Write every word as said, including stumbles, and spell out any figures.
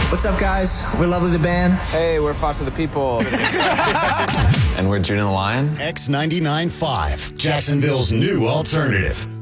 What's up, guys? We're Lovely the Band. Hey, we're Foster the People. And we're Juno the Lion. X ninety-nine point five, Jacksonville's new alternative.